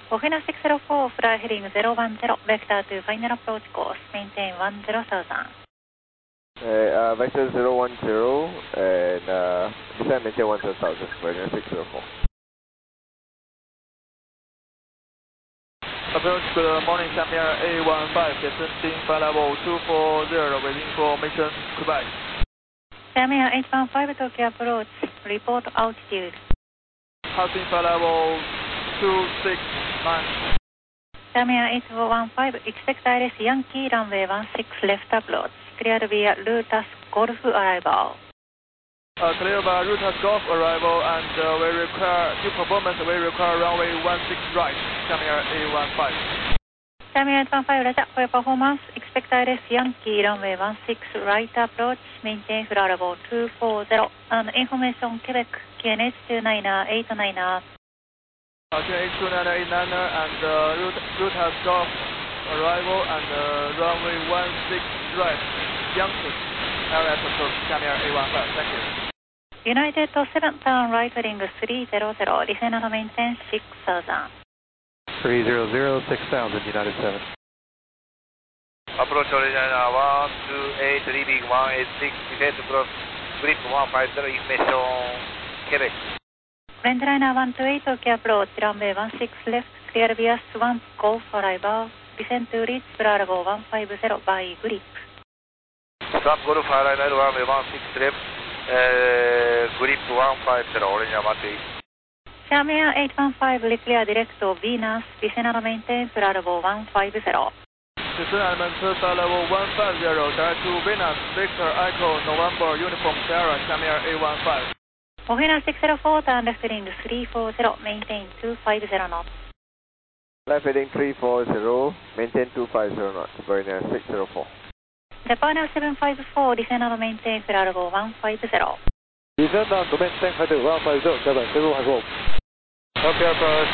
Ohina 604, fly heading 010, vector to final approach course, maintain 10,000. Vector 010 and descend maintain 10,000, Ohina 604. Approach, good morning, Samir A15, descending flight level 240 with information, Quebec. Samir 815, Tokyo approach, report altitude. Passing flight level 269. Samir 8415, expect ILS Yankee, runway 16 left approach, cleared via Rutas Golf arrival. Clear by Rutas Golf arrival and we require, due performance, we require runway 16 right, Samir A15. Samir 815, Roger, for your performance, expect ILS Yankee, runway 16 right approach, maintain flight level 240, and information Quebec, QNH 29899. QNH 29899 and Rutas Golf arrival and runway 16 right, Yankee, LS approach, Samir A15, thank you. United 7, turn right heading 300, descend and maintain 6000. 300, 6000, United 7. Approach original 128, leaving 186, descent cross, grip 150, information, Quebec. Frontliner 128, Tokyo approach, runway 16 left, clear via Swan Golf arrival, descend to reach flight level 150 by grip. Swan Golf arrival, runway 16 left, grip 150, original 128. Samir 815, clear direct to Venus, descend and maintain flight level 150. Descend and maintain flight level 150, direct to Venus, Victor Echo, November, Uniform Sierra, Samir A15. Ohina 604, turn left heading 340, maintain 250 knots. Left heading 340, maintain 250 knots, Ohina 604. Japan 754, descend and maintain flight level 150. Descend and maintain flight level 150, Japan 754. Okay, approach.